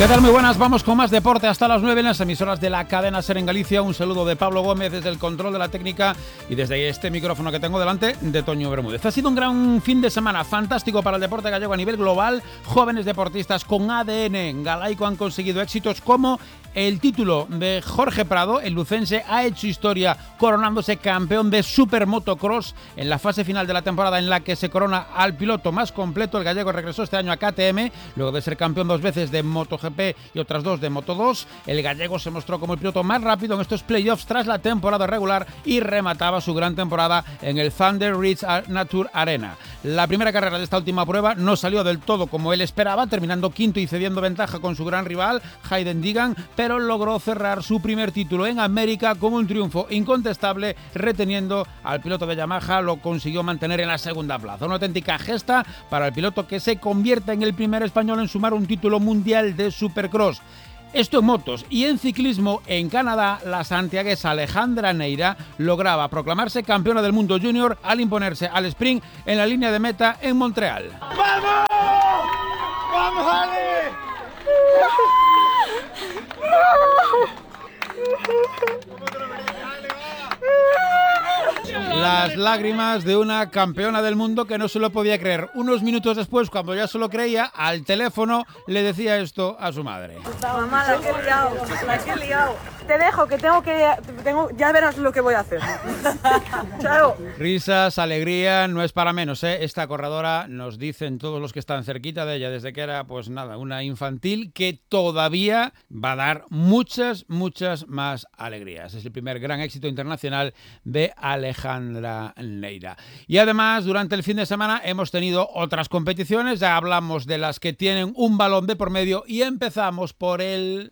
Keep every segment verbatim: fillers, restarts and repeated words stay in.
¿Qué tal? Muy buenas, vamos con más deporte hasta las nueve en las emisoras de la cadena SER en Galicia. Un saludo de Pablo Gómez desde el control de la técnica y desde este micrófono que tengo delante de Toño Bermúdez. Ha sido un gran fin de semana fantástico para el deporte gallego a nivel global. Jóvenes deportistas con A D N galaico han conseguido éxitos como el título de Jorge Prado. El lucense ha hecho historia coronándose campeón de Supermotocross en la fase final de la temporada, en la que se corona al piloto más completo. El gallego regresó este año a K T M luego de ser campeón dos veces de MotoGP y otras dos de Moto dos. El gallego se mostró como el piloto más rápido en estos playoffs tras la temporada regular y remataba su gran temporada en el Thunder Ridge Nature Arena. La primera carrera de esta última prueba no salió del todo como él esperaba, terminando quinto y cediendo ventaja con su gran rival Hayden Deegan, pero logró cerrar su primer título en América con un triunfo incontestable, reteniendo al piloto de Yamaha. Lo consiguió mantener en la segunda plaza. Una auténtica gesta para el piloto, que se convierte en el primer español en sumar un título mundial de Supercross. Esto en motos. Y en ciclismo, en Canadá, la santiaguesa Alejandra Neira lograba proclamarse campeona del mundo junior al imponerse al sprint en la línea de meta en Montreal. ¡Vamos! ¡Vamos, Ale! Las lágrimas de una campeona del mundo que no se lo podía creer. Unos minutos después, cuando ya se lo creía, al teléfono le decía esto a su madre. Mamá, la que he liado, la que he liado. Te dejo, que tengo que... Tengo, ya verás lo que voy a hacer. Chao. Risas, alegría, no es para menos, ¿eh? Esta corredora, nos dicen todos los que están cerquita de ella, desde que era, pues nada, una infantil, que todavía va a dar muchas, muchas más alegrías. Es el primer gran éxito internacional de Alejandra Neira. Y además, durante el fin de semana hemos tenido otras competiciones. Ya hablamos de las que tienen un balón de por medio y empezamos por el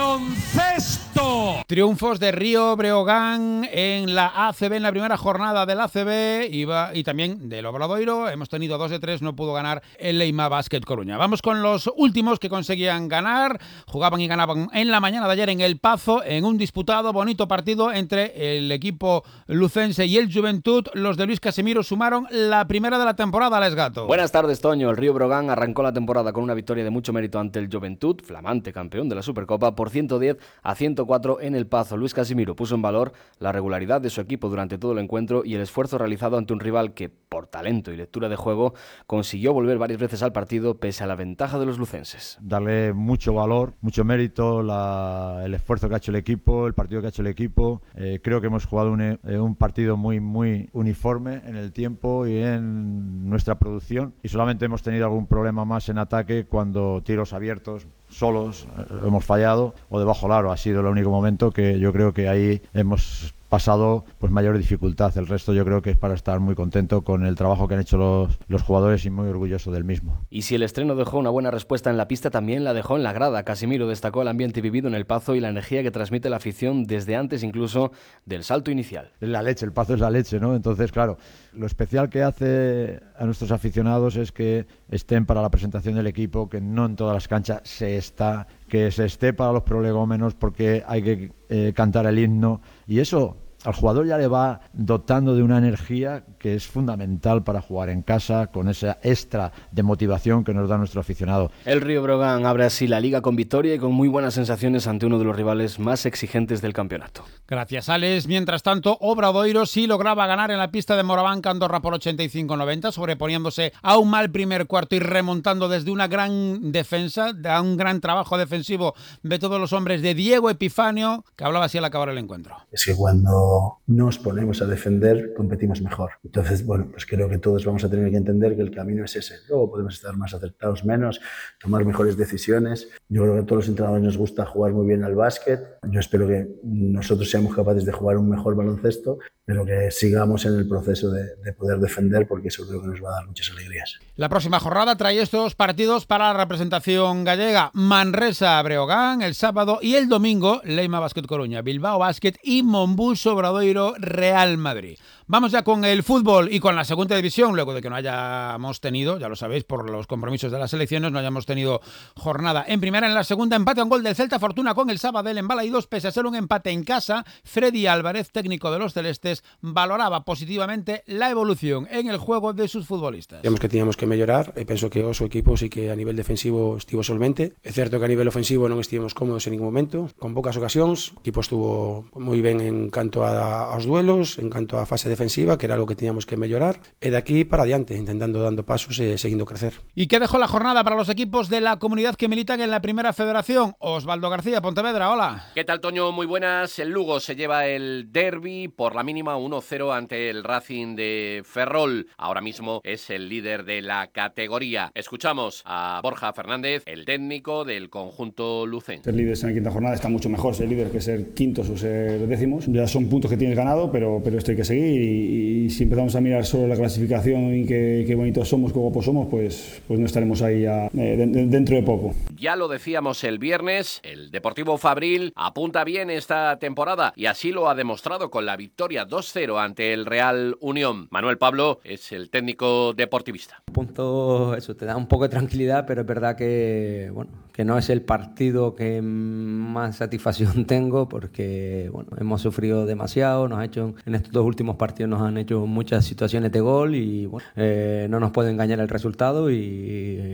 baloncesto. Triunfos de Río Breogán en la A C B, en la primera jornada del A C B, iba, y también del Obradoiro. Hemos tenido dos de tres, no pudo ganar el Leima Basket Coruña. Vamos con los últimos que conseguían ganar. Jugaban y ganaban en la mañana de ayer en El Pazo, en un disputado, bonito partido entre el equipo lucense y el Juventud. Los de Luis Casimiro sumaron la primera de la temporada, Les Gato. Buenas tardes, Toño. El Río Breogán arrancó la temporada con una victoria de mucho mérito ante el Juventud, flamante campeón de la Supercopa, por ciento diez a ciento cuatro en El Pazo. Luis Casimiro puso en valor la regularidad de su equipo durante todo el encuentro y el esfuerzo realizado ante un rival que, por talento y lectura de juego, consiguió volver varias veces al partido pese a la ventaja de los lucenses. Darle mucho valor, mucho mérito, la, el esfuerzo que ha hecho el equipo, el partido que ha hecho el equipo. Eh, creo que hemos jugado un, eh, un partido muy, muy uniforme en el tiempo y en nuestra producción, y solamente hemos tenido algún problema más en ataque cuando tiros abiertos, solos, eh, hemos fallado, o de bajo aro. Ha sido el único momento que yo creo que ahí hemos pasado pues mayor dificultad. El resto yo creo que es para estar muy contento con el trabajo que han hecho los, los jugadores y muy orgulloso del mismo. Y si el estreno dejó una buena respuesta en la pista, también la dejó en la grada. Casimiro destacó el ambiente vivido en El Pazo y la energía que transmite la afición desde antes incluso del salto inicial. Es la leche, El Pazo es la leche, ¿no? Entonces, claro, lo especial que hace a nuestros aficionados es que estén para la presentación del equipo, que no en todas las canchas se está, que se esté para los prolegómenos porque hay que eh, cantar el himno, y eso al jugador ya le va dotando de una energía que es fundamental para jugar en casa, con esa extra de motivación que nos da nuestro aficionado. El Río Breogán abre así la liga con victoria y con muy buenas sensaciones ante uno de los rivales más exigentes del campeonato. Gracias, Alex. Mientras tanto, Obradoiro sí lograba ganar en la pista de Morabanca Andorra por ochenta y cinco noventa, sobreponiéndose a un mal primer cuarto y remontando desde una gran defensa, de un gran trabajo defensivo de todos los hombres de Diego Epifanio, que hablaba así al acabar el encuentro. Es que cuando nos ponemos a defender, competimos mejor. Entonces, bueno, pues creo que todos vamos a tener que entender que el camino es ese. Luego podemos estar más acertados, menos, tomar mejores decisiones. Yo creo que a todos los entrenadores nos gusta jugar muy bien al básquet. Yo espero que nosotros seamos capaces de jugar un mejor baloncesto, pero que sigamos en el proceso de, de poder defender, porque eso creo que nos va a dar muchas alegrías. La próxima jornada trae estos partidos para la representación gallega: Manresa Breogán el sábado y el domingo Leima Basket Coruña, Bilbao Basket y Monbus Obradoiro Real Madrid. Vamos ya con el fútbol y con la segunda división, luego de que no hayamos tenido, ya lo sabéis, por los compromisos de las selecciones, no hayamos tenido jornada en primera. En la segunda, empate a un gol del Celta, fortuna con el Sabadell en Balaídos, pese a ser un empate en casa. Freddy Álvarez, técnico de los celestes, valoraba positivamente la evolución en el juego de sus futbolistas. Digamos que teníamos que mellorar, e penso que o seu equipo sí que a nivel defensivo estivo solvente. É certo que a nivel ofensivo non estivemos cómodos en ningún momento, con poucas ocasións. O equipo estuvo moi ben en canto a, aos duelos, en canto á fase defensiva, que era algo que teníamos que mellorar, e de aquí para adiante, intentando dando pasos e seguindo crecer. ¿Y qué dejó la jornada para los equipos de la comunidad que militan en la Primera Federación? Osvaldo García, Pontevedra, hola. ¿Qué tal, Toño? Muy buenas. El Lugo se lleva el derbi por la mínima uno cero ante el Racing de Ferrol. Ahora mismo es el líder de la categoría. Escuchamos a Borja Fernández, el técnico del conjunto lucense. Ser líderes en la quinta jornada está mucho mejor ser líder que ser quintos o ser décimos. Ya son puntos que tienes ganado, pero, pero esto hay que seguir y, y si empezamos a mirar solo la clasificación y qué, qué bonitos somos, qué guapos somos, pues, pues no estaremos ahí ya, eh, de, de, dentro de poco. Ya lo decíamos el viernes, el Deportivo Fabril apunta bien esta temporada y así lo ha demostrado con la victoria dos cero ante el Real Unión. Manuel Pablo es el técnico deportivista. Punto, eso te da un poco de tranquilidad, pero es verdad que, bueno, que no es el partido que más satisfacción tengo porque bueno, hemos sufrido demasiado, nos ha hecho en estos dos últimos partidos nos han hecho muchas situaciones de gol y bueno, eh, no nos puede engañar el resultado y